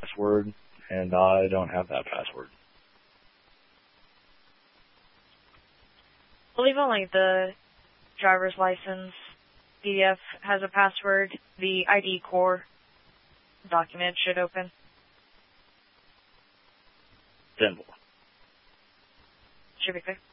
password, and I don't have that password. I believe only the driver's license PDF has a password. The ID core document should open. 10-4. Should be clear.